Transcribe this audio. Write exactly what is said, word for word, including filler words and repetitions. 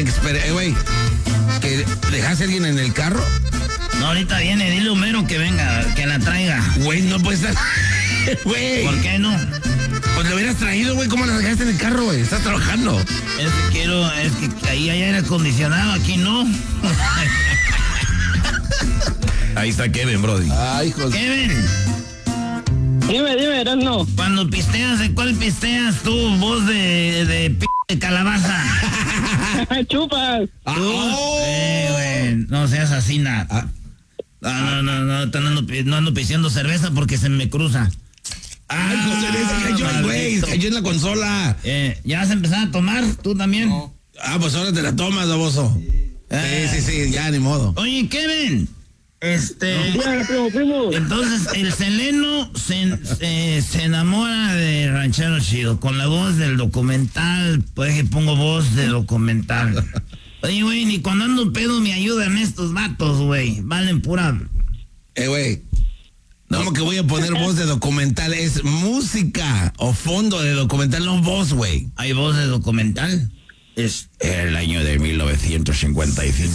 exper... Eh, güey, ¿que dejaste a alguien en el carro? No, ahorita viene, dile a Homero que venga, que la traiga. Güey, no puede estar... Güey. ¿Por qué no? Pues lo hubieras traído, güey. ¿Cómo la dejaste en el carro, güey? Estás trabajando. Es que quiero, es que ahí hay aire acondicionado, aquí no. Ahí está Kevin, brody. Ay, hijos. Kevin, Dime, dime, no. cuando pisteas, ¿de cuál pisteas tú? Voz de, de p de calabaza. Chupas. Ah, ¿Tú? oh. Eh, güey, no seas así, nada. Ah. No, no, no, no, no, ando, no ando pisteando cerveza porque se me cruza. Ay, José, se cayó el güey. maldito. Se cayó en la consola. Eh, ¿ya vas a empezar a tomar? ¿Tú también? No. Ah, pues ahora te la tomas, baboso. Eh. Sí, sí, sí, ya, ni modo. Oye, Kevin, este... Dígame, primo, primo. Entonces, el Seleno se, se, se enamora de Ranchero Chido, con la voz del documental, pues que pongo voz de documental. Oye, güey, ni cuando ando pedo me ayudan estos vatos, güey. Valen pura... Eh, güey. ¿Cómo que voy a poner voz de documental? Es música o fondo de documental, no voz, güey. ¿Hay voz de documental? Es el año de mil novecientos cincuenta y cinco.